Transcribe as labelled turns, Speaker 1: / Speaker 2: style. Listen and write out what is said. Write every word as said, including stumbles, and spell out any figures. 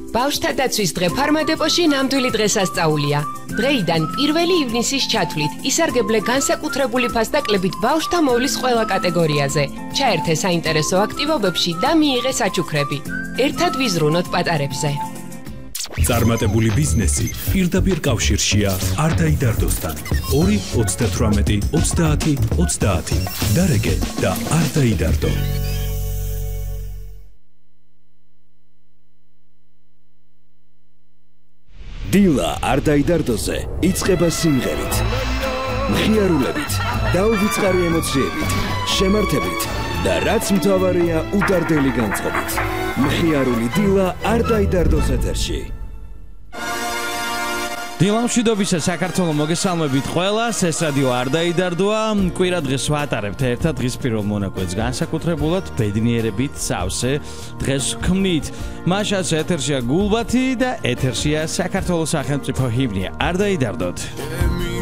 Speaker 1: ბავშვთა დაცვის დღე ფარმადეპოში ნამდვილი დღესასწაულია. დღეიდან პირველი ივნისის ჩათვლით ისარგებლე განსაკუთრებული ფასდაკლებით ბავშვთა მოვლის ყველა კატეგორიაზე. ჩაერთე საინტერესო აქტივობებში და მიიღე საჩუქრები. ერთად ვიზრუნოთ პატარებზე.
Speaker 2: წარმატებული ბიზნესი პირდაპირ კავშირშია არდაიდარდოსთან. ორი ოცდათვრამეტი ოცდაათი ოცდაათი. დარეგე და არდაიდარდო.
Speaker 3: დილა არდაიდარდოზე იწყება სიმღერით, მხიარულებით, დაუვიწყარი ემოციებით, შემართებით და რაც მთავარია უდარდელი განწყობით. მხიარული დილა არდაიდარდოს ეთერში.
Speaker 4: დილა მშვიდობისა საქართველო მოგესალმებით ყველას, ეს რადიო არდაიდარდოა. კვირა დღეს ვატარებთ ერთად დღის პირველ მონაკვეთს განსაკუთრებულად ბედნიერებით სავსე დღეს ქმნით. მაშას ეთერშია გულბათი და ეთერშია საქართველოს სახელმწიფო ჰიმნია. არდაიდარდოთ.